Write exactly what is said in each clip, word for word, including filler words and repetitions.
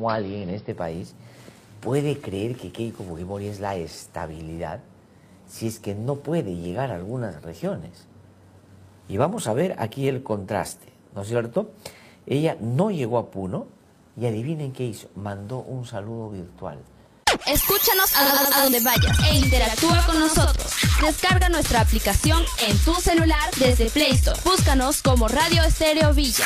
cómo alguien en este país puede creer que Keiko Fujimori es la estabilidad si es que no puede llegar a algunas regiones. Y vamos a ver aquí el contraste, ¿no es cierto? Ella no llegó a Puno y adivinen qué hizo, mandó un saludo virtual. Escúchanos a, a donde vayas e interactúa con nosotros. Descarga nuestra aplicación en tu celular desde Play Store. Búscanos como Radio Estéreo Villa.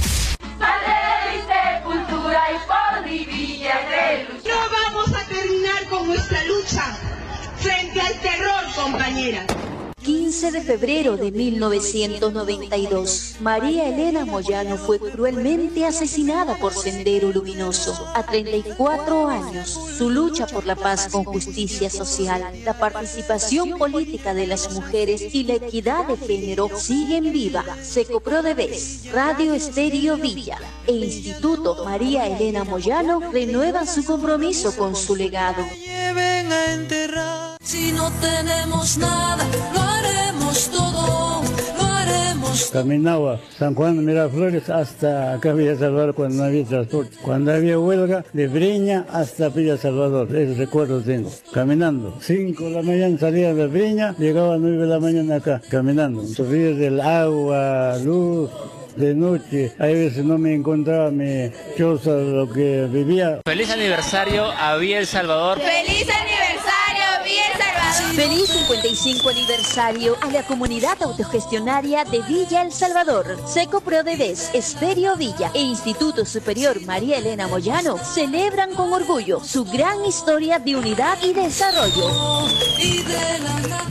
De cultura y por mi Villa de lucha. No vamos a terminar con nuestra lucha frente al terror, compañeras. quince de febrero de mil novecientos noventa y dos, María Elena Moyano fue cruelmente asesinada por Sendero Luminoso. A treinta y cuatro años, su lucha por la paz con justicia social, la participación política de las mujeres y la equidad de género siguen viva. Secoprodevés, Radio Estéreo Villa e Instituto María Elena Moyano renuevan su compromiso con su legado. Si no tenemos nada, lo haremos todo, lo haremos. Caminaba San Juan Miraflores hasta acá Villa Salvador cuando no había transporte. Cuando había huelga, de Breña hasta Villa Salvador, ese recuerdo tengo. Caminando. cinco de la mañana salía de Breña, llegaba a nueve de la mañana acá, caminando. Sufrir del agua, luz. De noche, a veces no me encontraba mi choza, lo que vivía. Feliz aniversario a Villa El Salvador. ¡Feliz aniversario, Villa El Salvador! Feliz cincuenta y cinco aniversario a la comunidad autogestionaria de Villa El Salvador. Secoprodevés, Estéreo Villa e Instituto Superior María Elena Moyano celebran con orgullo su gran historia de unidad y desarrollo. Y de la nada.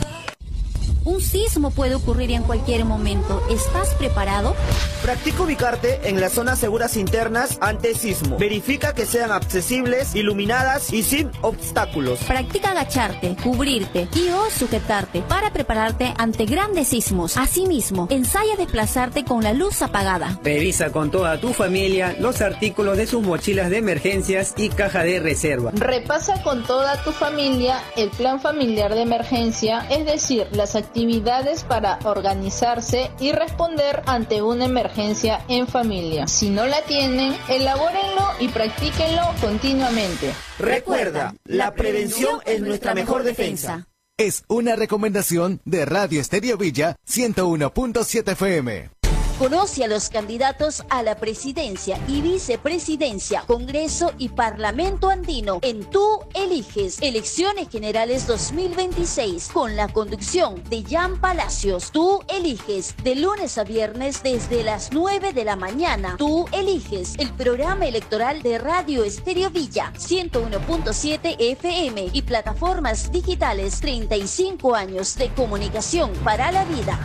Un sismo puede ocurrir en cualquier momento. ¿Estás preparado? Practica ubicarte en las zonas seguras internas ante sismo. Verifica que sean accesibles, iluminadas y sin obstáculos. Practica agacharte, cubrirte y o sujetarte para prepararte ante grandes sismos. Asimismo, ensaya desplazarte con la luz apagada. Revisa con toda tu familia los artículos de sus mochilas de emergencias y caja de reserva. Repasa con toda tu familia el plan familiar de emergencia, es decir, las actividades para organizarse y responder ante una emergencia en familia. Si no la tienen, elabórenlo y practíquenlo continuamente. Recuerda, la prevención es nuestra mejor defensa. Es una recomendación de Radio Estéreo Villa ciento uno punto siete F M. Conoce a los candidatos a la presidencia y vicepresidencia, Congreso y Parlamento Andino en Tú Eliges, Elecciones Generales dos mil veintiséis, con la conducción de Jan Palacios. Tú Eliges, de lunes a viernes desde las nueve de la mañana. Tú Eliges, el programa electoral de Radio Estéreo Villa, ciento uno punto siete F M y plataformas digitales. treinta y cinco años de comunicación para la vida.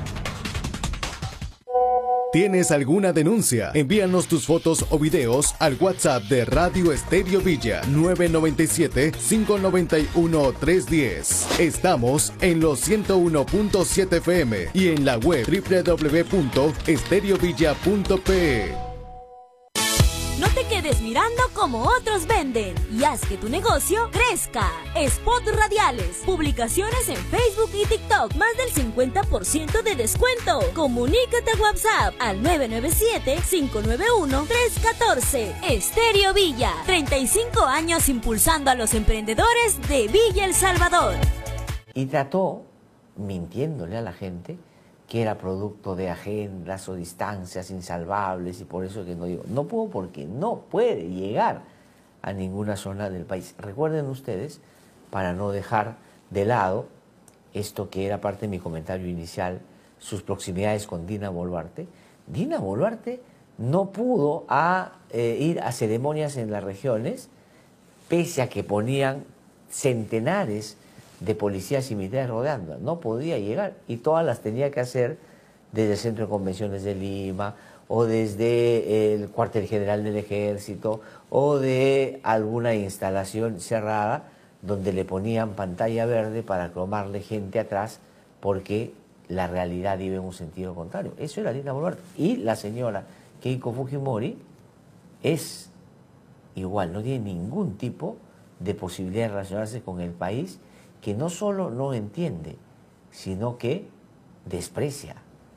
¿Tienes alguna denuncia? Envíanos tus fotos o videos al WhatsApp de Radio Estéreo Villa nueve nueve siete, cinco nueve uno, tres uno cero. Estamos en los ciento uno punto siete F M y en la web doble u doble u doble u punto estereovilla punto pe. No te quedes mirando como otros venden y haz que tu negocio crezca. Spots radiales, publicaciones en Facebook y TikTok, más del cincuenta por ciento de descuento. Comunícate a WhatsApp al nueve nueve siete, cinco nueve uno, tres uno cuatro. Estéreo Villa, treinta y cinco años impulsando a los emprendedores de Villa El Salvador. Y trató, mintiéndole a la gente, que era producto de agendas o distancias insalvables y por eso que no digo, no puedo porque no puede llegar a ninguna zona del país. Recuerden ustedes, para no dejar de lado esto que era parte de mi comentario inicial, sus proximidades con Dina Boluarte. Dina Boluarte no pudo a, eh, ir a ceremonias en las regiones, pese a que ponían centenares de policías y militares rodeando, no podía llegar y todas las tenía que hacer desde el Centro de Convenciones de Lima o desde el cuartel general del ejército o de alguna instalación cerrada donde le ponían pantalla verde para cromarle gente atrás porque la realidad iba en un sentido contrario. Eso era Dina Boluarte. Y la señora Keiko Fujimori es igual, no tiene ningún tipo de posibilidad de relacionarse con el país, que no solo no entiende, sino que desprecia.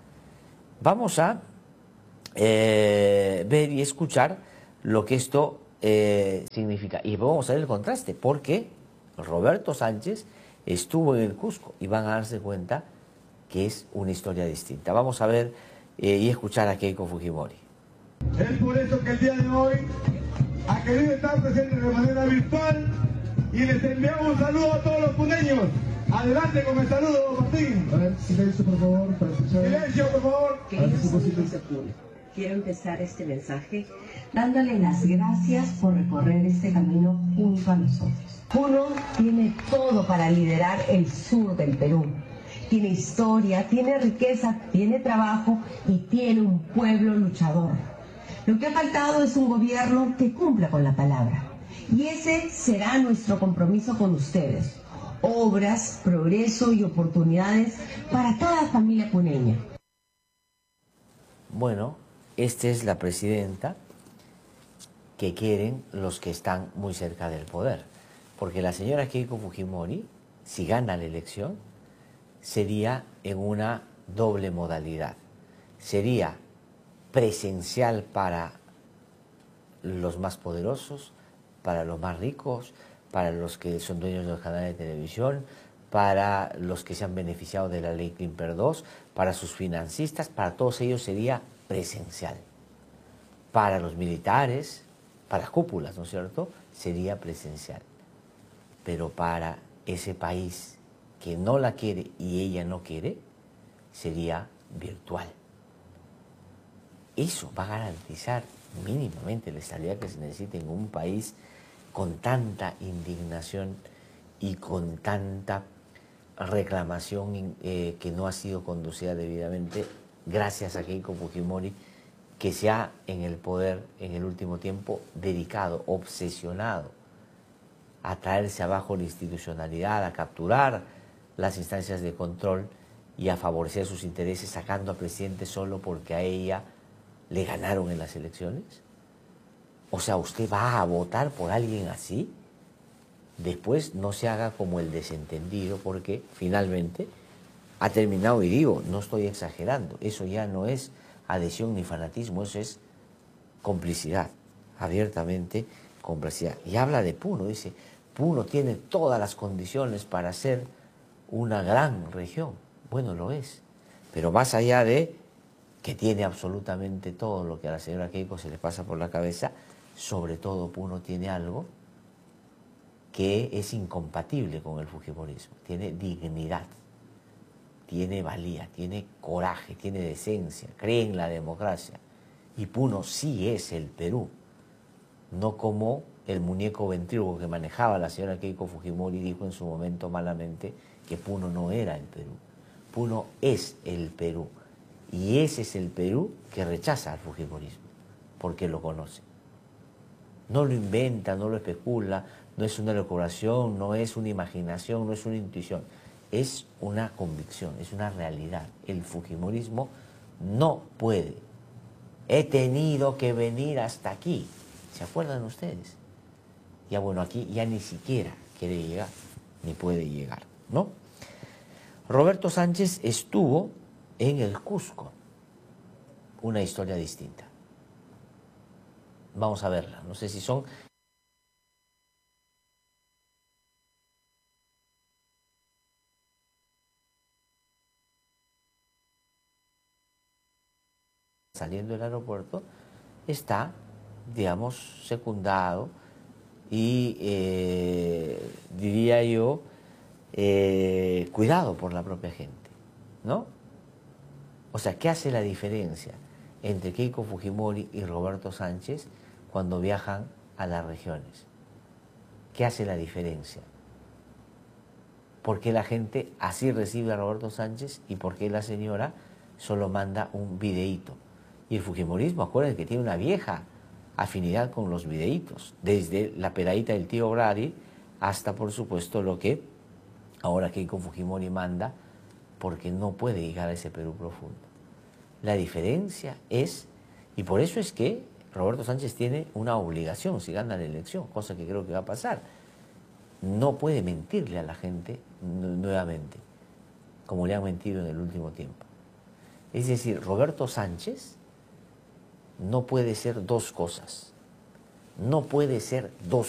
Vamos a eh, ver y escuchar lo que esto eh, significa. Y vamos a ver el contraste, porque Roberto Sánchez estuvo en el Cusco y van a darse cuenta que es una historia distinta. Vamos a ver eh, y escuchar a Keiko Fujimori. Es por eso que el día de hoy ha querido estar presente de manera virtual y les enviamos un saludo a todos los puneños. Adelante con el saludo, Martín. A ver, silencio por favor, para escuchar. Silencio por favor. Queridos amigos de Puno, quiero empezar este mensaje dándole las gracias por recorrer este camino junto a nosotros. Puno tiene todo para liderar el sur del Perú. Tiene historia, tiene riqueza, tiene trabajo y tiene un pueblo luchador. Lo que ha faltado es un gobierno que cumpla con la palabra. Y ese será nuestro compromiso con ustedes. Obras, progreso y oportunidades para toda la familia puneña. Bueno, esta es la presidenta que quieren los que están muy cerca del poder. Porque la señora Keiko Fujimori, si gana la elección, sería en una doble modalidad. Sería presencial para los más poderosos, para los más ricos, para los que son dueños de los canales de televisión, para los que se han beneficiado de la ley Klimper dos, para sus financistas, para todos ellos sería presencial. Para los militares, para las cúpulas, ¿no es cierto?, sería presencial. Pero para ese país que no la quiere y ella no quiere, sería virtual. Eso va a garantizar mínimamente la estabilidad que se necesita en un país con tanta indignación y con tanta reclamación eh, que no ha sido conducida debidamente, gracias a Keiko Fujimori, que se ha en el poder en el último tiempo dedicado, obsesionado a traerse abajo la institucionalidad, a capturar las instancias de control y a favorecer sus intereses, sacando al presidente solo porque a ella le ganaron en las elecciones. O sea, ¿usted va a votar por alguien así? Después no se haga como el desentendido, porque finalmente ha terminado, y digo, no estoy exagerando, eso ya no es adhesión ni fanatismo, eso es complicidad, abiertamente complicidad. Y habla de Puno, dice, Puno tiene todas las condiciones para ser una gran región. Bueno, lo es, pero más allá de que tiene absolutamente todo lo que a la señora Keiko se le pasa por la cabeza, sobre todo Puno tiene algo que es incompatible con el fujimorismo, tiene dignidad, tiene valía, tiene coraje, tiene decencia, cree en la democracia. Y Puno sí es el Perú, no como el muñeco ventrílogo que manejaba la señora Keiko Fujimori dijo en su momento malamente que Puno no era el Perú. Puno es el Perú, y ese es el Perú que rechaza al fujimorismo, porque lo conoce. No lo inventa, no lo especula, no es una locuración, no es una imaginación, no es una intuición, es una convicción, es una realidad. El fujimorismo no puede. He tenido que venir hasta aquí. ¿Se acuerdan ustedes? Ya bueno, aquí ya ni siquiera quiere llegar, ni puede llegar, ¿no? Roberto Sánchez estuvo en el Cusco, una historia distinta. Vamos a verla, no sé si son... Saliendo del aeropuerto, está, digamos, secundado y, eh, diría yo, eh, cuidado por la propia gente, ¿no? O sea, ¿qué hace la diferencia entre Keiko Fujimori y Roberto Sánchez cuando viajan a las regiones? ¿Qué hace la diferencia? ¿Por qué la gente así recibe a Roberto Sánchez y por qué la señora solo manda un videíto? Y el fujimorismo, acuérdense que tiene una vieja afinidad con los videitos, desde la peladita del tío Brady hasta, por supuesto, lo que ahora Keiko Fujimori manda, porque no puede llegar a ese Perú profundo. La diferencia es, y por eso es que Roberto Sánchez tiene una obligación si gana la elección, cosa que creo que va a pasar. No puede mentirle a la gente nuevamente, como le han mentido en el último tiempo. Es decir, Roberto Sánchez no puede ser dos cosas. no puede ser dos